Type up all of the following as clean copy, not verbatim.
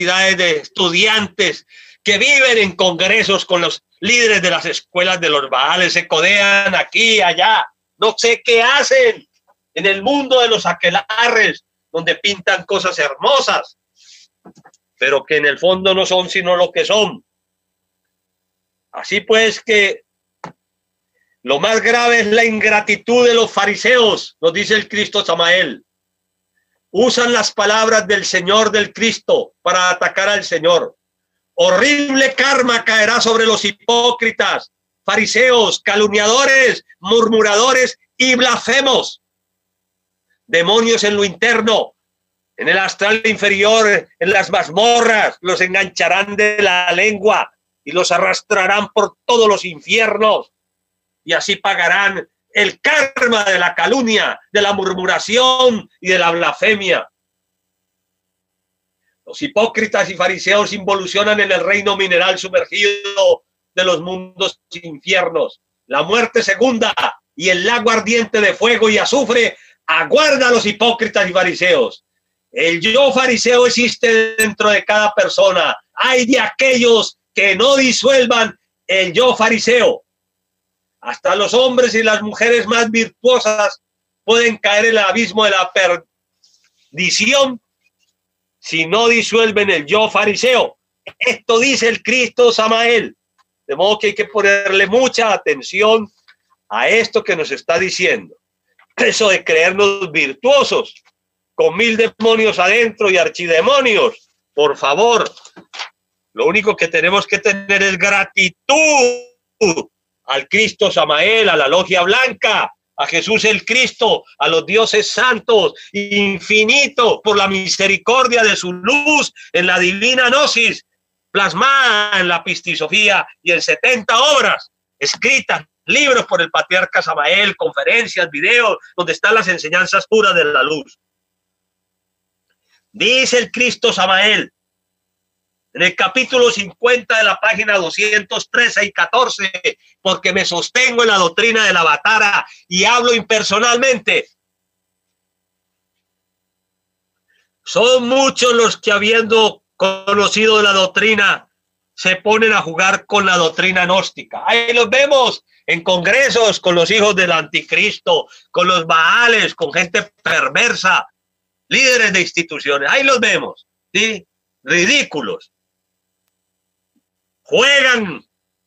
cantidades de estudiantes que viven en congresos con los líderes de las escuelas de los Baales, se codean aquí y allá, no sé qué hacen en el mundo de los aquelarres, donde pintan cosas hermosas, pero que en el fondo no son sino lo que son. Así pues que lo más grave es la ingratitud de los fariseos, nos dice el Cristo Samael. Usan las palabras del Señor del Cristo para atacar al Señor. Horrible karma caerá sobre los hipócritas, fariseos, calumniadores, murmuradores y blasfemos. Demonios en lo interno, en el astral inferior, en las mazmorras, los engancharán de la lengua y los arrastrarán por todos los infiernos. Y así pagarán el karma de la calumnia, de la murmuración y de la blasfemia. Los hipócritas y fariseos involucionan en el reino mineral sumergido de los mundos infiernos. La muerte segunda y el lago ardiente de fuego y azufre aguarda a los hipócritas y fariseos. El yo fariseo existe dentro de cada persona. Hay de aquellos que no disuelvan el yo fariseo. Hasta los hombres y las mujeres más virtuosas pueden caer en el abismo de la perdición si no disuelven el yo fariseo. Esto dice el Cristo Samael. De modo que hay que ponerle mucha atención a esto que nos está diciendo. Eso de creernos virtuosos, con 1000 demonios adentro y archidemonios. Por favor, lo único que tenemos que tener es gratitud al Cristo Samael, a la logia blanca, a Jesús el Cristo, a los dioses santos, infinito, por la misericordia de su luz en la divina gnosis, plasmada en la pistisofía y en 70 obras escritas, libros por el patriarca Samael, conferencias, videos, donde están las enseñanzas puras de la luz. Dice el Cristo Samael, en el capítulo 50 de la página 213 y 14, porque me sostengo en la doctrina del Avatara y hablo impersonalmente. Son muchos los que, habiendo conocido la doctrina, se ponen a jugar con la doctrina gnóstica. Ahí los vemos en congresos con los hijos del anticristo, con los Baales, con gente perversa, líderes de instituciones. Ahí los vemos, ¿sí? Ridículos. Juegan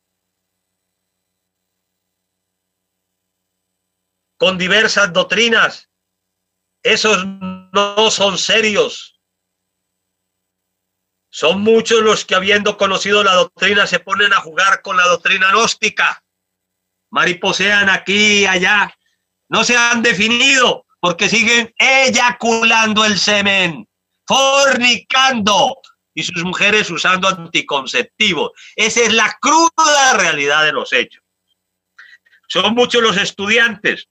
con diversas doctrinas. Esos no son serios. Son muchos los que, habiendo conocido la doctrina, se ponen a jugar con la doctrina gnóstica. Mariposean aquí y allá. No se han definido porque siguen eyaculando el semen, fornicando, y sus mujeres usando anticonceptivos. Esa es la cruda realidad de los hechos. Son muchos los estudiantes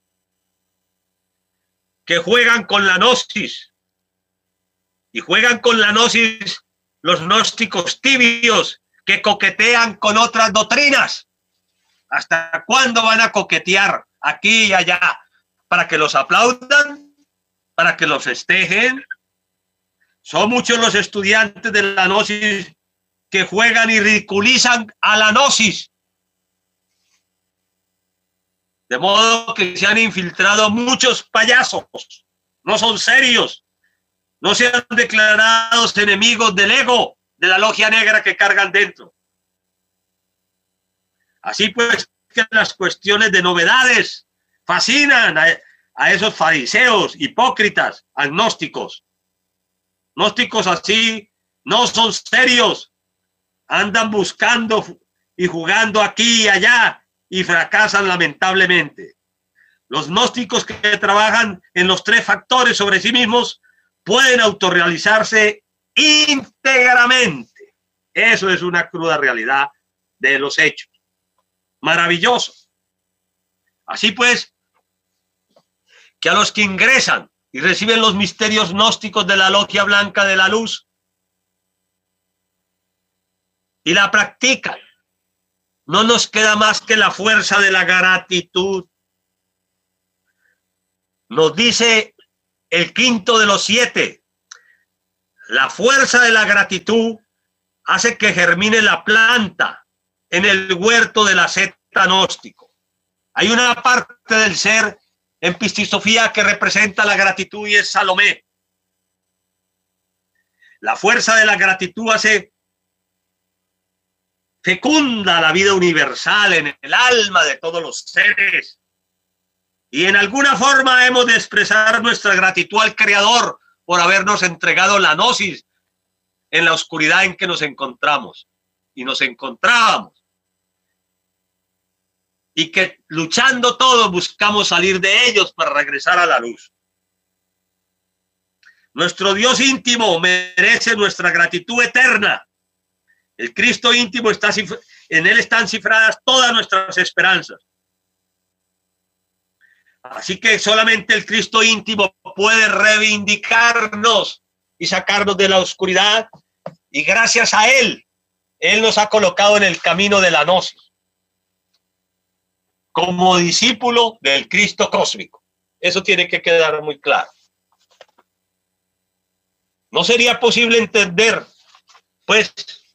que juegan con la gnosis, y juegan con la gnosis los gnósticos tibios que coquetean con otras doctrinas. ¿Hasta cuándo van a coquetear aquí y allá? ¿Para que los aplaudan? ¿Para que los festejen? Son muchos los estudiantes de la gnosis que juegan y ridiculizan a la gnosis. De modo que se han infiltrado muchos payasos. No son serios. No se han declarado enemigos del ego, de la logia negra que cargan dentro. Así pues, que las cuestiones de novedades fascinan a esos fariseos, hipócritas, agnósticos. Gnósticos así no son serios, andan buscando y jugando aquí y allá y fracasan lamentablemente. Los gnósticos que trabajan en los 3 factores sobre sí mismos pueden autorrealizarse íntegramente. Eso es una cruda realidad de los hechos. Maravilloso. Así pues, que a los que ingresan y reciben los misterios gnósticos de la logia blanca de la luz y la practican, no nos queda más que la fuerza de la gratitud. Nos dice el quinto de los 7, La fuerza de la gratitud hace que germine la planta en el huerto del asceta gnóstico. Hay una parte del ser en Pistisofía que representa la gratitud y es Salomé. La fuerza de la gratitud hace fecunda la vida universal en el alma de todos los seres. Y en alguna forma hemos de expresar nuestra gratitud al Creador por habernos entregado la gnosis en la oscuridad en que nos encontramos y nos encontrábamos. Y que luchando todos buscamos salir de ellos para regresar a la luz. Nuestro Dios íntimo merece nuestra gratitud eterna. El Cristo íntimo en él están cifradas todas nuestras esperanzas. Así que solamente el Cristo íntimo puede reivindicarnos y sacarnos de la oscuridad. Y gracias a él, él nos ha colocado en el camino de la gnosis como discípulo del Cristo cósmico. Eso tiene que quedar muy claro. No sería posible entender, pues,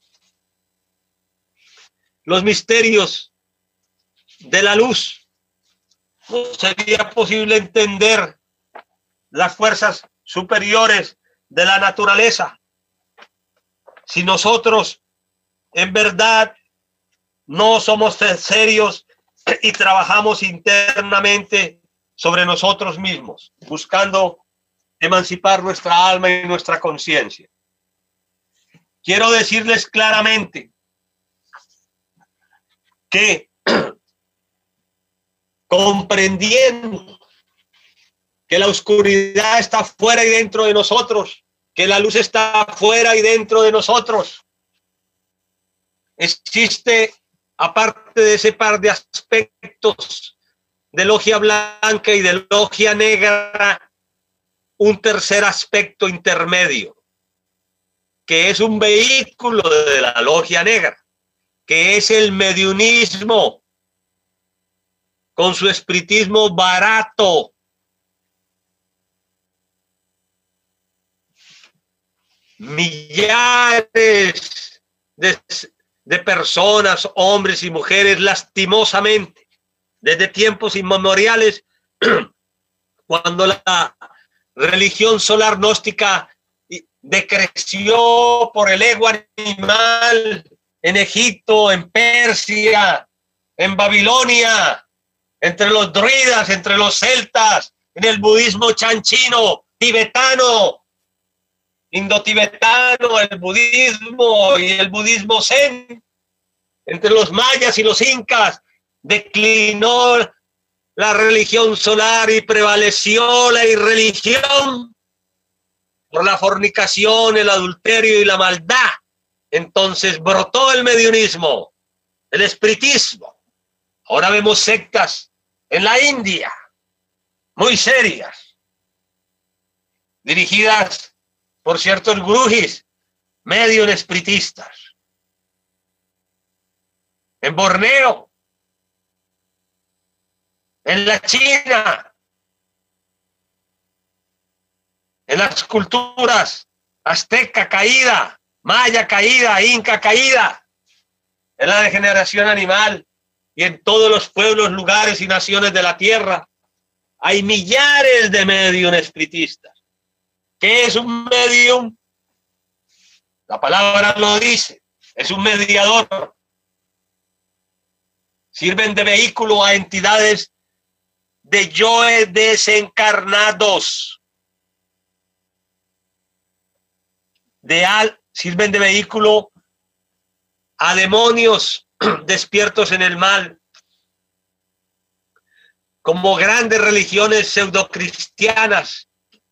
los misterios de la luz. No sería posible entender las fuerzas superiores de la naturaleza si nosotros en verdad no somos serios y trabajamos internamente sobre nosotros mismos, buscando emancipar nuestra alma y nuestra conciencia. Quiero decirles claramente que comprendiendo que la oscuridad está fuera y dentro de nosotros, que la luz está fuera y dentro de nosotros, existe, aparte de ese par de aspectos de logia blanca y de logia negra, un tercer aspecto intermedio, que es un vehículo de la logia negra, que es el mediunismo, con su espiritismo barato. Millares de personas, hombres y mujeres, lastimosamente, desde tiempos inmemoriales, cuando la religión solar gnóstica decreció por el ego animal en Egipto, en Persia, en Babilonia, entre los druidas, entre los celtas, en el budismo chanchino, tibetano, indotibetano, el budismo y el budismo zen, entre los mayas y los incas, declinó la religión solar y prevaleció la irreligión por la fornicación, el adulterio y la maldad. Entonces brotó el mediunismo, el espiritismo. Ahora vemos sectas en la India, muy serias, dirigidas por ciertos gurús, medios espiritistas. En Borneo, en la China, en las culturas azteca caída, maya caída, inca caída, en la degeneración animal y en todos los pueblos, lugares y naciones de la tierra, hay millares de medium espiritistas. ¿Qué es un medium? La palabra lo dice, es un mediador. Sirven de vehículo a entidades de yoes desencarnados. Sirven de vehículo a demonios despiertos en el mal, como grandes religiones pseudocristianas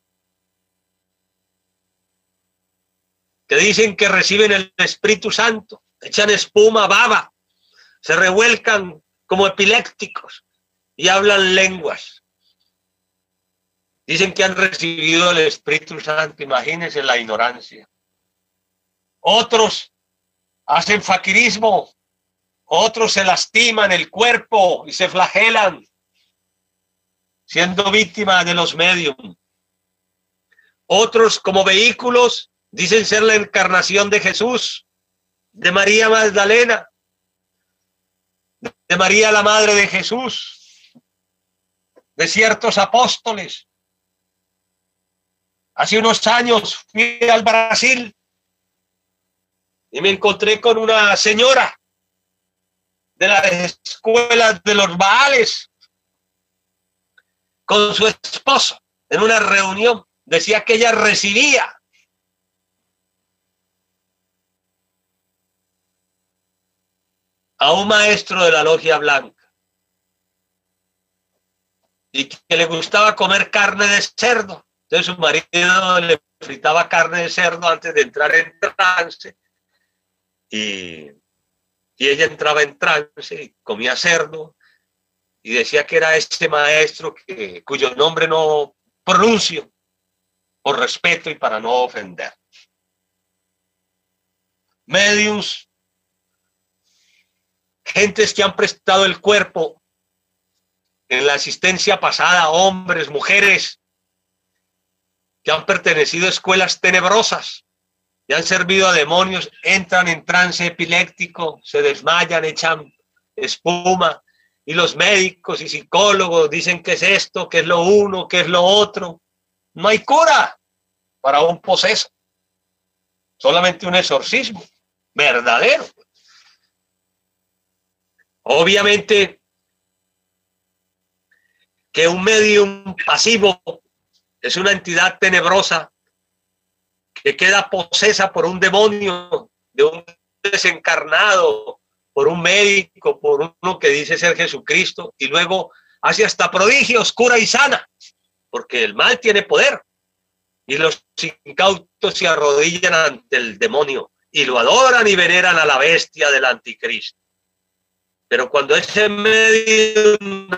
que dicen que reciben el Espíritu Santo, echan espuma, baba, se revuelcan como epilépticos y hablan lenguas. Dicen que han recibido el Espíritu Santo, imagínense la ignorancia. Otros hacen faquirismo, otros se lastiman el cuerpo y se flagelan, siendo víctimas de los medios. Otros, como vehículos, Dicen ser la encarnación de Jesús, de María Magdalena, de María la madre de Jesús, de ciertos apóstoles. Hace unos años fui al Brasil y me encontré con una señora de las escuelas de los Baales, con su esposo, en una reunión. Decía que ella recibía a un maestro de la logia blanca y que le gustaba comer carne de cerdo. Entonces su marido le fritaba carne de cerdo antes de entrar en trance y ella entraba en trance y comía cerdo y decía que era este maestro cuyo nombre no pronuncio por respeto y para no ofender. Mediums, gentes que han prestado el cuerpo en la asistencia pasada, hombres, mujeres, que han pertenecido a escuelas tenebrosas y han servido a demonios, entran en trance epiléptico, se desmayan, echan espuma, y los médicos y psicólogos dicen que es esto, que es lo uno, que es lo otro. No hay cura para un poseso, solamente un exorcismo verdadero. Obviamente que un medium pasivo es una entidad tenebrosa que queda posesa por un demonio, de un desencarnado, por un médico, por uno que dice ser Jesucristo, y luego hace hasta prodigios, cura y sana, porque el mal tiene poder. Y los incautos se arrodillan ante el demonio y lo adoran y veneran a la bestia del anticristo. Pero cuando ese medio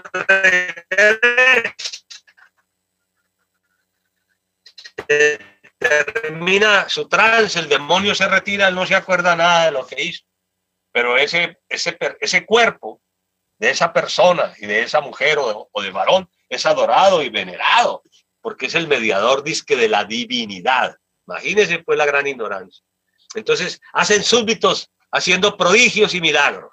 termina su trance, el demonio se retira, él no se acuerda nada de lo que hizo. Pero ese cuerpo de esa persona y de esa mujer o de varón es adorado y venerado, porque es el mediador, dizque, de la divinidad. Imagínense pues la gran ignorancia. Entonces hacen súbditos haciendo prodigios y milagros.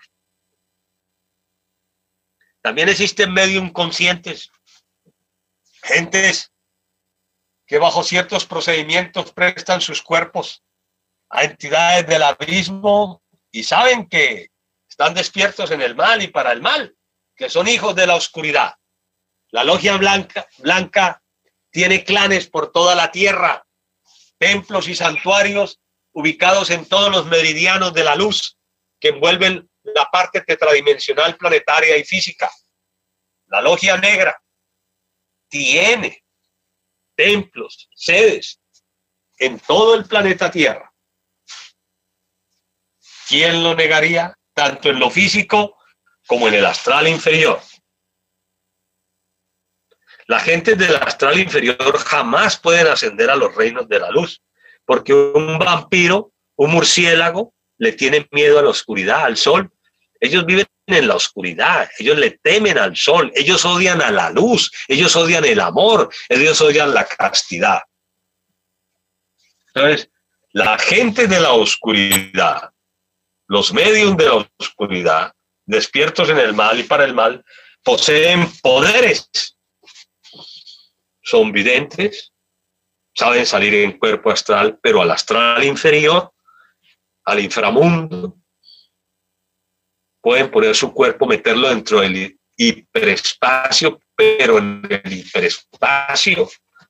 También existen medium conscientes, gentes que bajo ciertos procedimientos prestan sus cuerpos a entidades del abismo y saben que están despiertos en el mal y para el mal, que son hijos de la oscuridad. La logia blanca tiene clanes por toda la tierra, templos y santuarios ubicados en todos los meridianos de la luz que envuelven la parte tetradimensional, planetaria y física. La logia negra tiene templos, sedes en todo el planeta Tierra. ¿Quién lo negaría? Tanto en lo físico como en el astral inferior. La gente del astral inferior jamás pueden ascender a los reinos de la luz, porque un vampiro, un murciélago, le tiene miedo a la oscuridad, al sol. Ellos viven en la oscuridad, ellos le temen al sol, ellos odian a la luz, ellos odian el amor, ellos odian la castidad. Entonces, la gente de la oscuridad, los medios de la oscuridad, despiertos en el mal y para el mal, poseen poderes. Son videntes, saben salir en cuerpo astral, pero al astral inferior, al inframundo, pueden poner su cuerpo, meterlo dentro del hiperespacio, pero en el hiperespacio,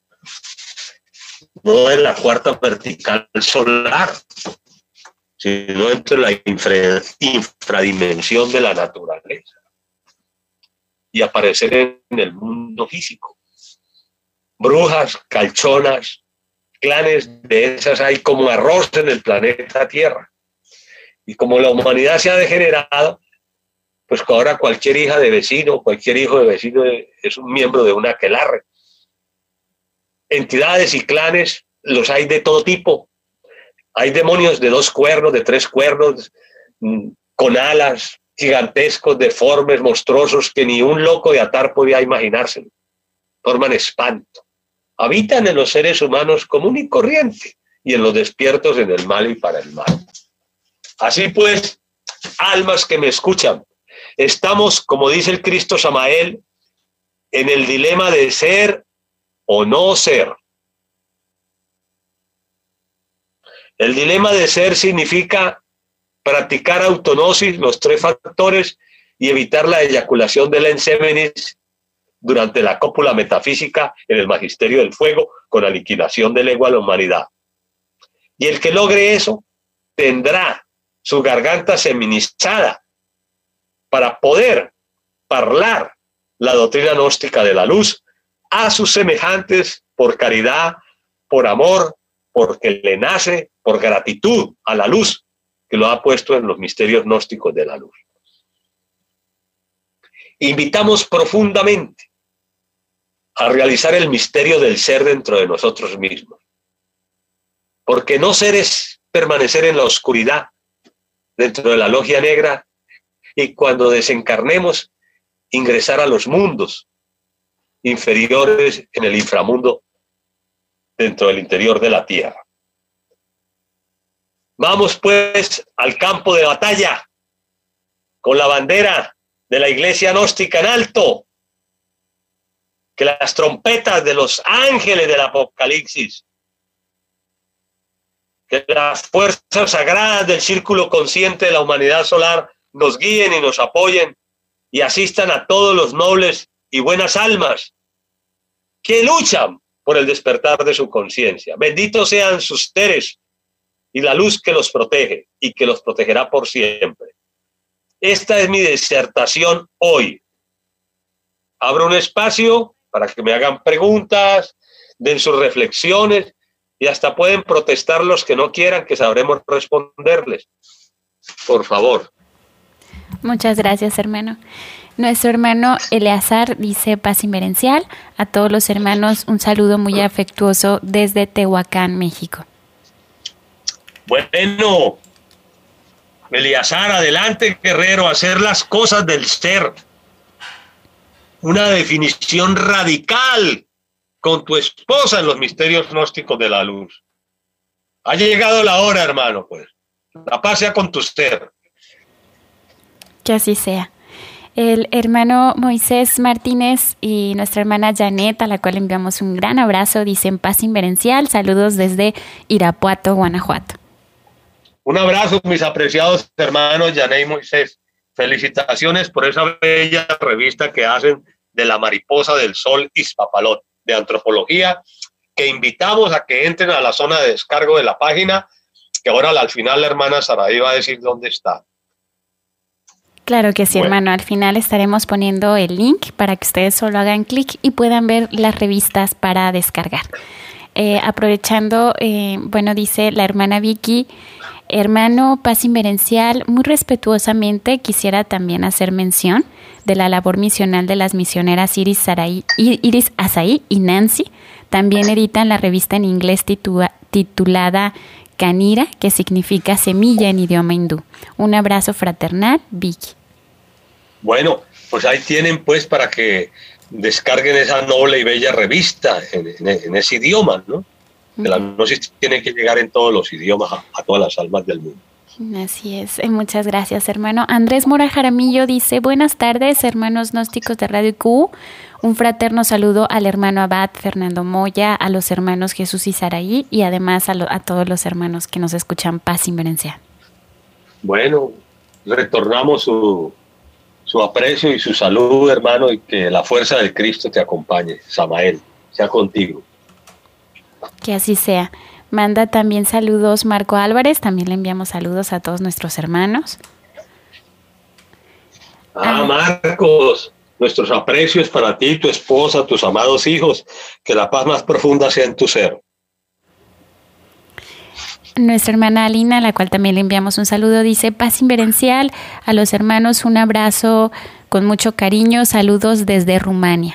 no en la cuarta vertical solar, sino dentro de la infradimensión de la naturaleza y aparecer en el mundo físico. Brujas, calchonas, clanes de esas hay como arroz en el planeta Tierra. Y como la humanidad se ha degenerado, pues ahora cualquier hija de vecino, cualquier hijo de vecino es un miembro de una aquelarre. Entidades y clanes los hay de todo tipo. Hay demonios de 2 cuernos, de 3 cuernos, con alas, gigantescos, deformes, monstruosos, que ni un loco de atar podía imaginárselo. Forman espanto. Habitan en los seres humanos común y corriente y en los despiertos en el mal y para el mal. Así pues, almas que me escuchan, estamos, como dice el Cristo Samael, en el dilema de ser o no ser. El dilema de ser significa practicar autognosis, los 3 factores, y evitar la eyaculación del ensémenis durante la cópula metafísica en el magisterio del fuego, con aniquilación del ego a la humanidad. Y el que logre eso tendrá su garganta seminizada para poder hablar la doctrina gnóstica de la luz a sus semejantes por caridad, por amor, porque le nace, por gratitud a la luz que lo ha puesto en los misterios gnósticos de la luz. Invitamos profundamente a realizar el misterio del ser dentro de nosotros mismos, porque no ser es permanecer en la oscuridad dentro de la logia negra y cuando desencarnemos ingresar a los mundos inferiores en el inframundo dentro del interior de la tierra. Vamos pues al campo de batalla con la bandera de la iglesia gnóstica en alto, que las trompetas de los ángeles del Apocalipsis, que las fuerzas sagradas del círculo consciente de la humanidad solar nos guíen y nos apoyen y asistan a todos los nobles y buenas almas que luchan por el despertar de su conciencia. Benditos sean sus seres y la luz que los protege y que los protegerá por siempre. Esta es mi disertación hoy. Abro un espacio para que me hagan preguntas, den sus reflexiones y hasta pueden protestar los que no quieran, que sabremos responderles. Por favor. Muchas gracias, hermano. Nuestro hermano Eleazar dice paz inmerencial. A todos los hermanos un saludo muy afectuoso desde Tehuacán, México. Bueno, Eleazar, adelante, guerrero, hacer las cosas del ser. Una definición radical con tu esposa en los misterios gnósticos de la luz. Ha llegado la hora, hermano, pues. La paz sea con tu ser. Que así sea. El hermano Moisés Martínez y nuestra hermana Janet, a la cual enviamos un gran abrazo, dicen paz inmerencial. Saludos desde Irapuato, Guanajuato. Un abrazo, mis apreciados hermanos Janet y Moisés. Felicitaciones por esa bella revista que hacen de la mariposa del sol Izpapalot, de antropología, que invitamos a que entren a la zona de descargo de la página, que ahora al final la hermana Saraí va a decir dónde está. Claro que sí, bueno, hermano. Al final estaremos poniendo el link para que ustedes solo hagan clic y puedan ver las revistas para descargar. Aprovechando, bueno, dice la hermana Vicky, hermano paz inmerencial, muy respetuosamente quisiera también hacer mención de la labor misional de las misioneras Iris Azaí y Nancy. También editan la revista en inglés titulada Canira, que significa semilla en idioma hindú. Un abrazo fraternal, Vicky. Bueno, pues ahí tienen pues para que descarguen esa noble y bella revista en ese idioma, ¿no? Que la gnosis tiene que llegar en todos los idiomas a todas las almas del mundo. Así es. Muchas gracias, hermano. Andrés Mora Jaramillo dice, buenas tardes, hermanos gnósticos de Radio IQ. Un fraterno saludo al hermano Abad Fernando Moya, a los hermanos Jesús y Saraí y además a todos los hermanos que nos escuchan paz inmerencial. Bueno, retornamos su aprecio y su salud, hermano, y que la fuerza del Cristo te acompañe. Samael, sea contigo. Que así sea. Manda también saludos Marco Álvarez, también le enviamos saludos a todos nuestros hermanos. Marcos, nuestros aprecios para ti, tu esposa, tus amados hijos, que la paz más profunda sea en tu ser. Nuestra hermana Alina, a la cual también le enviamos un saludo, dice paz inmerencial, a los hermanos un abrazo con mucho cariño, saludos desde Rumania.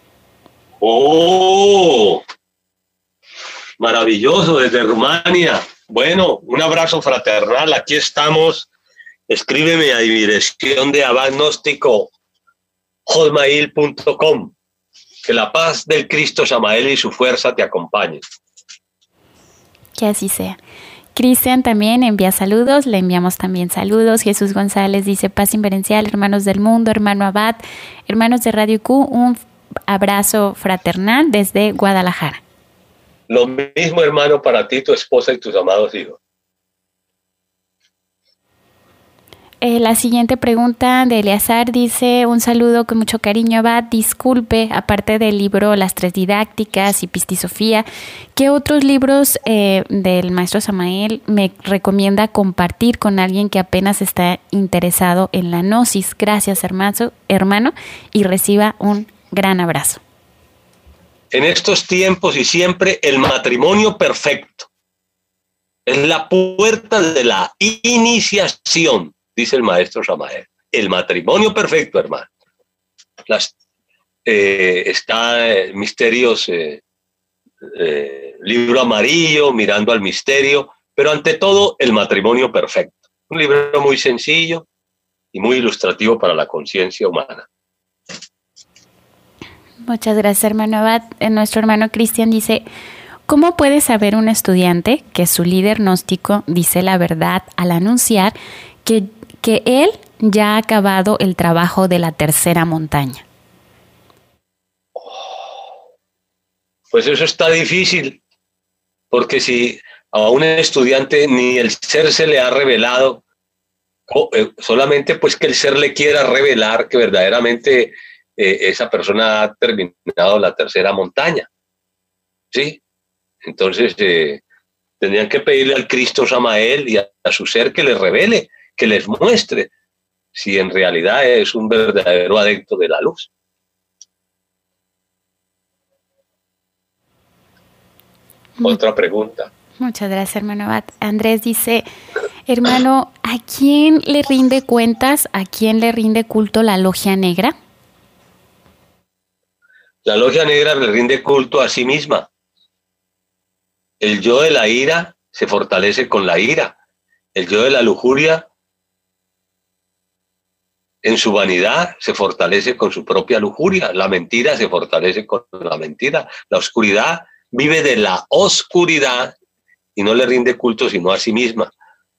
¡Oh! Maravilloso, desde Rumania. Bueno, un abrazo fraternal, aquí estamos. Escríbeme a dirección de abadgnóstico@hotmail.com. Que la paz del Cristo Samael y su fuerza te acompañen. Que así sea. Cristian también envía saludos, le enviamos también saludos. Jesús González dice: paz inverencial, hermanos del mundo, hermano Abad, hermanos de Radio Q, un abrazo fraternal desde Guadalajara. Lo mismo, hermano, para ti, tu esposa y tus amados hijos. La siguiente pregunta de Eleazar dice: un saludo con mucho cariño, Abad. Disculpe, aparte del libro Las Tres Didácticas y Pistisofía, ¿qué otros libros del maestro Samael me recomienda compartir con alguien que apenas está interesado en la gnosis? Gracias, hermano, y reciba un gran abrazo. En estos tiempos y siempre, el matrimonio perfecto es la puerta de la iniciación, dice el maestro Samael. El matrimonio perfecto, hermano. Está Misterios, libro amarillo, mirando al misterio, pero ante todo el matrimonio perfecto. Un libro muy sencillo y muy ilustrativo para la conciencia humana. Muchas gracias, hermano Abad. Nuestro hermano Cristian dice: ¿cómo puede saber un estudiante que su líder gnóstico dice la verdad al anunciar que él ya ha acabado el trabajo de la tercera montaña? Pues eso está difícil, porque si a un estudiante ni el ser se le ha revelado, solamente pues que el ser le quiera revelar que verdaderamente esa persona ha terminado la tercera montaña, ¿sí? Entonces tendrían que pedirle al Cristo Samael y a su ser que les revele, que les muestre si en realidad es un verdadero adepto de la luz. Otra pregunta. Muchas gracias, hermano Abad. Andrés dice: hermano, ¿a quién le rinde cuentas, a quién le rinde culto la logia negra? La logia negra le rinde culto a sí misma. El yo de la ira se fortalece con la ira. El yo de la lujuria, en su vanidad, se fortalece con su propia lujuria. La mentira se fortalece con la mentira. La oscuridad vive de la oscuridad y no le rinde culto sino a sí misma.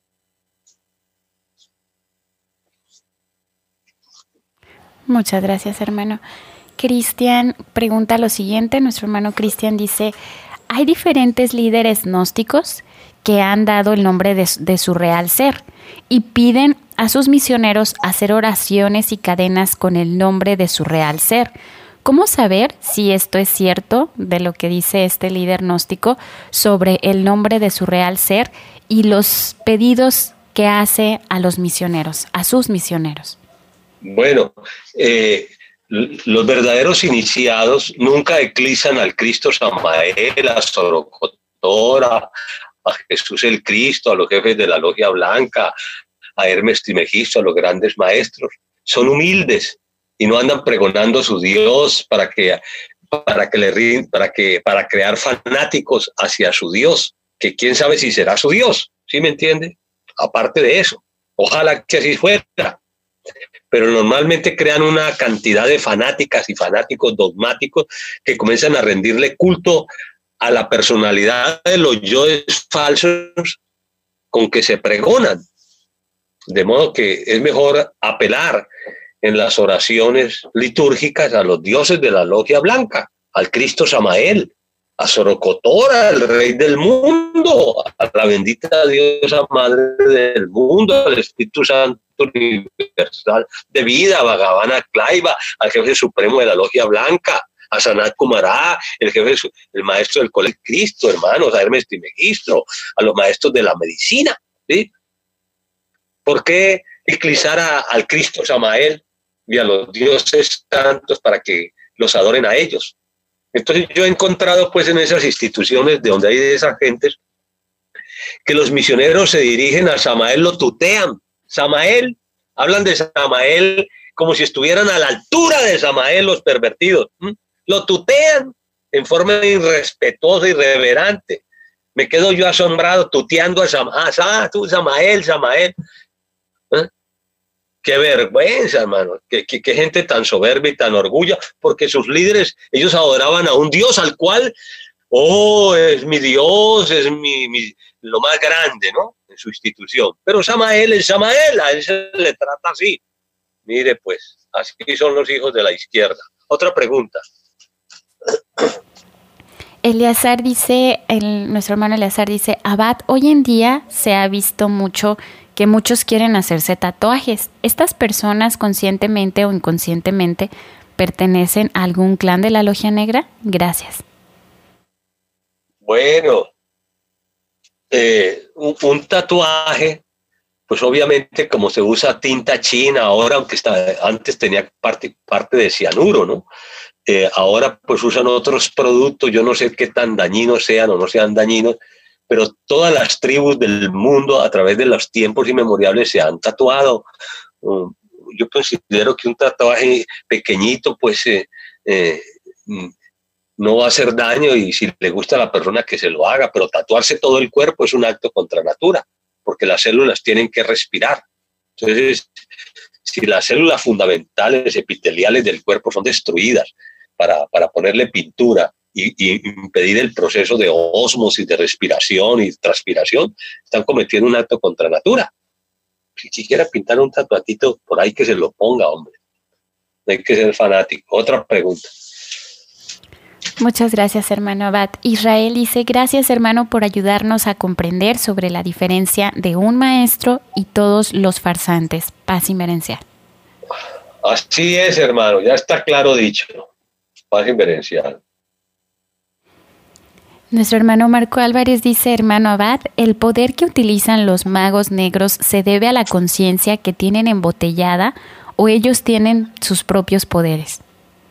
Muchas gracias, hermano. Cristian pregunta lo siguiente. Nuestro hermano Cristian dice: hay diferentes líderes gnósticos que han dado el nombre de su real ser y piden a sus misioneros hacer oraciones y cadenas con el nombre de su real ser. ¿Cómo saber si esto es cierto de lo que dice este líder gnóstico sobre el nombre de su real ser y los pedidos que hace a los misioneros, a sus misioneros? Bueno, los verdaderos iniciados nunca eclipsan al Cristo Samael, a Sorocotora, a Jesús el Cristo, a los jefes de la Logia Blanca, a Hermes Trismegisto, a los grandes maestros. Son humildes y no andan pregonando su Dios para crear fanáticos hacia su Dios, que quién sabe si será su Dios, ¿sí me entiende? Aparte de eso, ojalá que así fuera. Pero normalmente crean una cantidad de fanáticas y fanáticos dogmáticos que comienzan a rendirle culto a la personalidad de los yoes falsos con que se pregonan. De modo que es mejor apelar en las oraciones litúrgicas a los dioses de la Logia Blanca, al Cristo Samael, a Sorocotora, el Rey del mundo, a la bendita diosa Madre del mundo, al Espíritu Santo universal de vida, a Bhagavana Klaiva, al jefe supremo de la Logia Blanca, a Sanat Kumara, el maestro del Colegio Cristo, hermanos, a Hermes Trismegisto, a los maestros de la medicina, ¿sí? ¿Por qué eclipsar al Cristo Samael y a los dioses santos para que los adoren a ellos? Entonces yo he encontrado pues en esas instituciones de donde hay de esas gentes que los misioneros se dirigen a Samael, lo tutean. Samael, hablan de Samael como si estuvieran a la altura de Samael los pervertidos. Lo tutean en forma irrespetuosa, irreverente. Me quedo yo asombrado tuteando a Samael. Tú, Samael. Qué vergüenza, hermano. Qué gente tan soberbia y tan orgullosa, porque sus líderes, ellos adoraban a un Dios al cual oh, es mi Dios, es lo más grande, ¿no? En su institución. Pero Samael es Samael, a él se le trata así. Mire, pues, así son los hijos de la izquierda. Otra pregunta. Eleazar dice, nuestro hermano Eleazar dice, Abad, hoy en día se ha visto mucho que muchos quieren hacerse tatuajes. ¿Estas personas conscientemente o inconscientemente pertenecen a algún clan de la Logia Negra? Gracias. Bueno, un tatuaje, pues obviamente como se usa tinta china ahora, aunque antes tenía parte de cianuro, ¿no? Ahora pues usan otros productos, yo no sé qué tan dañinos sean o no sean dañinos, pero todas las tribus del mundo a través de los tiempos inmemoriales se han tatuado. Yo considero que un tatuaje pequeñito pues no va a hacer daño, y si le gusta a la persona que se lo haga, pero tatuarse todo el cuerpo es un acto contra natura, porque las células tienen que respirar. Entonces, si las células fundamentales epiteliales del cuerpo son destruidas para ponerle pintura y impedir el proceso de ósmosis, de respiración y transpiración, están cometiendo un acto contra natura. Si quiera pintar un tatuatito por ahí, que se lo ponga, hombre. No hay que ser fanático. Otra pregunta. Muchas gracias, hermano Abad. Israel dice, gracias, hermano, por ayudarnos a comprender sobre la diferencia de un maestro y todos los farsantes. Paz inverencial. Así es, hermano, ya está claro dicho. Paz inverencial. Nuestro hermano Marco Álvarez dice, hermano Abad, el poder que utilizan los magos negros se debe a la conciencia que tienen embotellada, o ellos tienen sus propios poderes.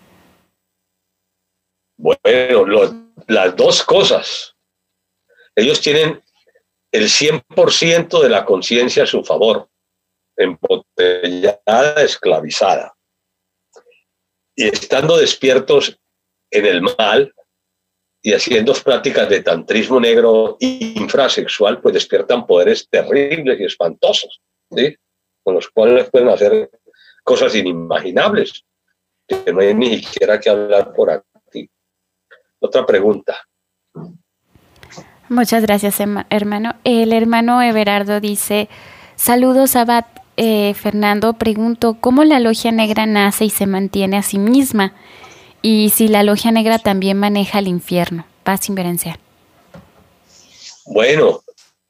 Bueno, las dos cosas. Ellos tienen el 100% de la conciencia a su favor, embotellada, esclavizada. Y estando despiertos en el mal y haciendo prácticas de tantrismo negro infrasexual, pues despiertan poderes terribles y espantosos, ¿sí? Con los cuales pueden hacer cosas inimaginables, que no hay ni siquiera que hablar por aquí. Otra pregunta. Muchas gracias, hermano. El hermano Everardo dice, saludos, Abad. Fernando, pregunto, ¿cómo la Logia Negra nace y se mantiene a sí misma? Y si la Logia Negra también maneja el infierno. Paz inverencial. Bueno,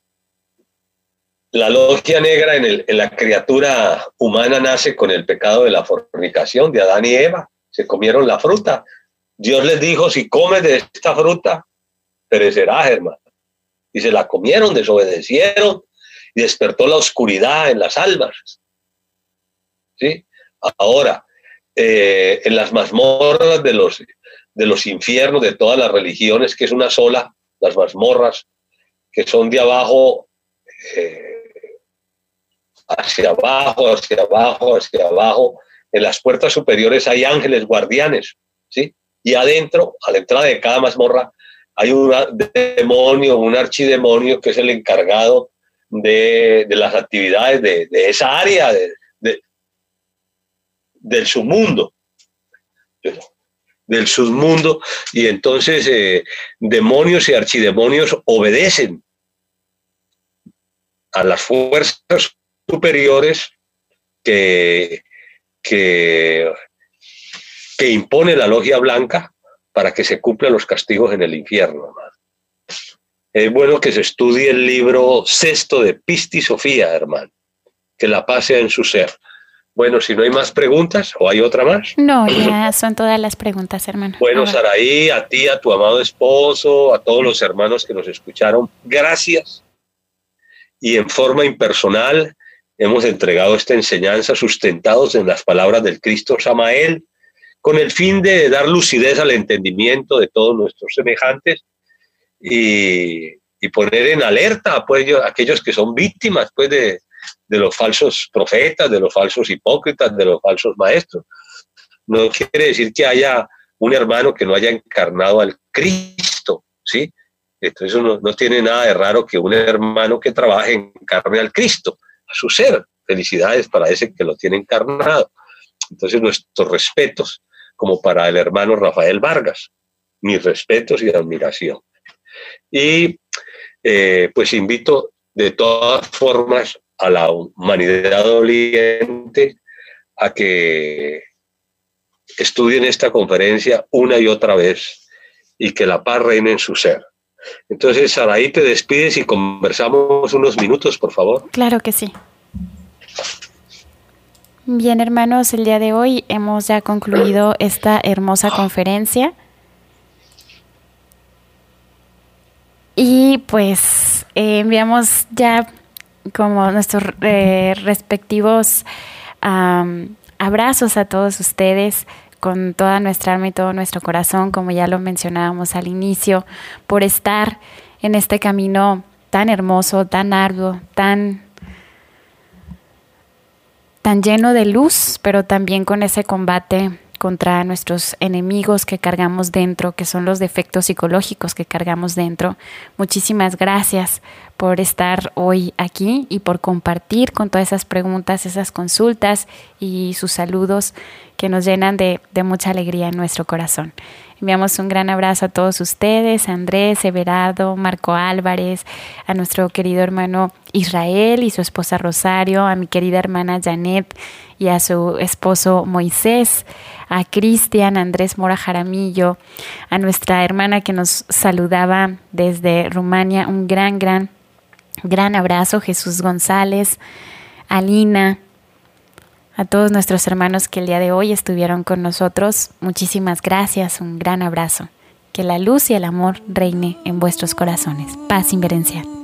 la Logia Negra en la criatura humana nace con el pecado de la fornicación de Adán y Eva. Se comieron la fruta. Dios les dijo, si comes de esta fruta, perecerás, hermano. Y se la comieron, desobedecieron, y despertó la oscuridad en las almas. ¿Sí? Ahora, en las mazmorras de los infiernos de todas las religiones, que es una sola, las mazmorras, que son de abajo, hacia abajo, hacia abajo, hacia abajo. En las puertas superiores hay ángeles guardianes, ¿sí? Y adentro, a la entrada de cada mazmorra, hay un demonio, un archidemonio, que es el encargado de las actividades de esa área del submundo. Del submundo. Y entonces demonios y archidemonios obedecen a las fuerzas superiores que impone la Logia Blanca para que se cumplan los castigos en el infierno. Es bueno que se estudie el libro sexto de Pisti Sofía, hermano, que la paz sea en su ser. Bueno, si no hay más preguntas, ¿o hay otra más? No, ya son todas las preguntas, hermano. Bueno, Saraí, a ti, a tu amado esposo, a todos los hermanos que nos escucharon, gracias. Y en forma impersonal hemos entregado esta enseñanza sustentados en las palabras del Cristo Samael, con el fin de dar lucidez al entendimiento de todos nuestros semejantes y poner en alerta pues, aquellos que son víctimas pues, de los falsos profetas, de los falsos hipócritas, de los falsos maestros. No quiere decir que haya un hermano que no haya encarnado al Cristo, ¿sí? Entonces no tiene nada de raro que un hermano que trabaje encarne al Cristo, a su ser. Felicidades para ese que lo tiene encarnado. Entonces nuestros respetos, como para el hermano Rafael Vargas, mis respetos y admiración. Y pues invito de todas formas a la humanidad doliente a que estudien esta conferencia una y otra vez y que la paz reine en su ser. Entonces, Saraí, te despides y conversamos unos minutos, por favor. Claro que sí. Bien, hermanos, el día de hoy hemos ya concluido esta hermosa conferencia. Y pues enviamos ya como nuestros respectivos abrazos a todos ustedes con toda nuestra alma y todo nuestro corazón, como ya lo mencionábamos al inicio, por estar en este camino tan hermoso, tan arduo, tan lleno de luz, pero también con ese combate contra nuestros enemigos que cargamos dentro, que son los defectos psicológicos que cargamos dentro. Muchísimas gracias por estar hoy aquí y por compartir con todas esas preguntas, esas consultas y sus saludos que nos llenan de mucha alegría en nuestro corazón. Enviamos un gran abrazo a todos ustedes, a Andrés, Everardo, Marco Álvarez, a nuestro querido hermano Israel y su esposa Rosario, a mi querida hermana Janet y a su esposo Moisés, a Cristian, Andrés Mora Jaramillo, a nuestra hermana que nos saludaba desde Rumania, un gran abrazo, Jesús González, a Lina, a todos nuestros hermanos que el día de hoy estuvieron con nosotros. Muchísimas gracias, un gran abrazo. Que la luz y el amor reine en vuestros corazones. Paz inverencial.